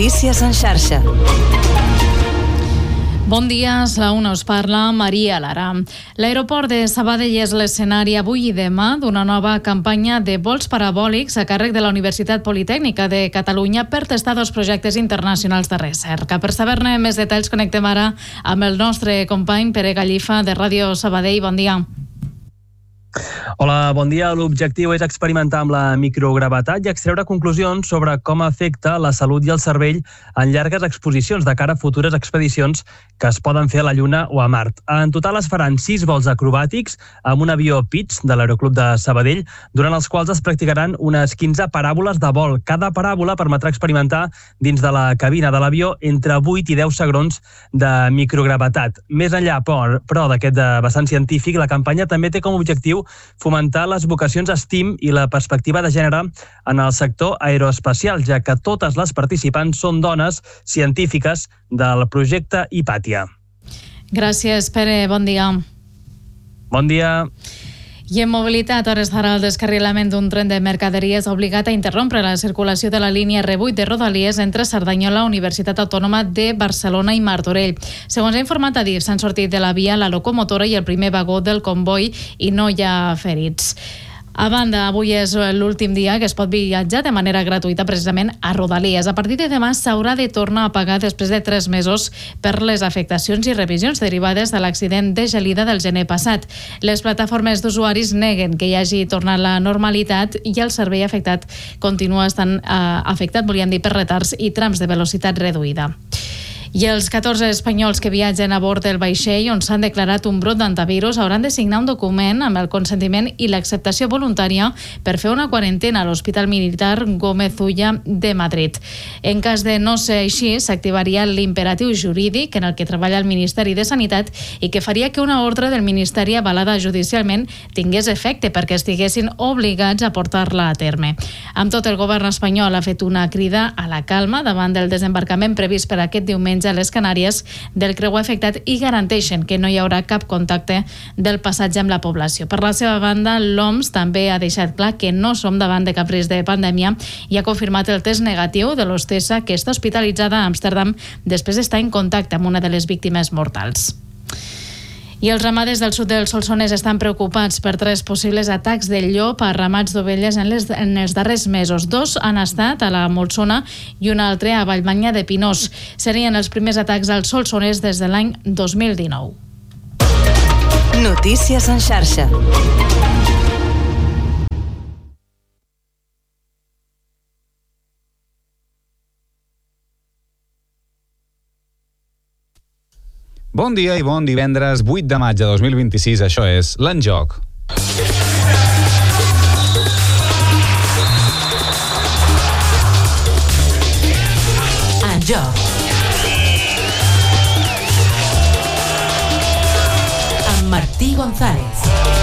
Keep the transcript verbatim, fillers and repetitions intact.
Notícies en xarxa. Bon dia, a la una us parla Maria Lara. L'aeroport de Sabadell és l'escenari avui i demà d'una nova campanya de vols parabòlics a càrrec de la Universitat Politècnica de Catalunya per testar dos projectes internacionals de recerca. Per saber-ne més detalls connectem ara amb el nostre company Pere Gallifa de Ràdio Sabadell. Bon dia. Hola, bon dia. L'objectiu és experimentar amb la microgravetat i extreure conclusions sobre com afecta la salut i el cervell en llargues exposicions de cara a futures expedicions que es poden fer a la Lluna o a Mart. En total es faran sis vols acrobàtics amb un avió Pitts de l'Aeroclub de Sabadell, durant els quals es practicaran unes quinze paràboles de vol. Cada paràbola permetrà experimentar dins de la cabina de l'avió entre vuit i deu segons de microgravetat. Més enllà, però, d'aquest vessant científic, la campanya també té com a objectiu fomentar les vocacions STEAM i la perspectiva de gènere en el sector aeroespacial, ja que totes les participants són dones científiques del projecte Hipàtia. Gràcies, Pere. Bon dia. Bon dia. I en mobilitat, a hores d'ara, el descarrilament d'un tren de mercaderies ha obligat a interrompre la circulació de la línia R vuit de Rodalies entre Cerdanyola, Universitat Autònoma de Barcelona i Martorell. Segons ha informat Adif, s'han sortit de la via la locomotora i el primer vagó del comboi i no hi ha ferits. A banda, avui és l'últim dia que es pot viatjar de manera gratuïta precisament a Rodalies. A partir de demà s'haurà de tornar a pagar després de tres mesos per les afectacions i revisions derivades de l'accident de gelida del gener passat. Les plataformes d'usuaris neguen que hi hagi tornat la normalitat i el servei afectat continua estant eh, afectat, volien dir, per retards i trams de velocitat reduïda. I els catorze espanyols que viatgen a bord del vaixell on s'han declarat un brot d'antivirus hauran de signar un document amb el consentiment i l'acceptació voluntària per fer una quarantena a l'Hospital Militar Gómez Ulla de Madrid. En cas de no ser així, s'activaria l'imperatiu jurídic en el que treballa el Ministeri de Sanitat i que faria que una ordre del Ministeri avalada judicialment tingués efecte perquè estiguessin obligats a portar-la a terme. Amb tot, el govern espanyol ha fet una crida a la calma davant del desembarcament previst per aquest diumenge a les Canàries del creuer afectat i garanteixen que no hi haurà cap contacte del passatge amb la població. Per la seva banda, l'O M S també ha deixat clar que no som davant de cap risc de pandèmia i ha confirmat el test negatiu de l'hostessa que està hospitalitzada a Amsterdam després d'estar en contacte amb una de les víctimes mortals. I els ramaders del sud del Solsonès estan preocupats per tres possibles atacs de llop a ramats d'ovelles en, les, en els darrers mesos. Dos han estat a la Molsona i un altre a Vallmanya de Pinós. Serien els primers atacs al Solsonès des de l'any dos mil dinou. Notícies en xarxa. Bon dia i bon divendres vuit de maig de dos mil vint-i-sis. Això és l'Enjoc. Enjoc. Amb Martí González.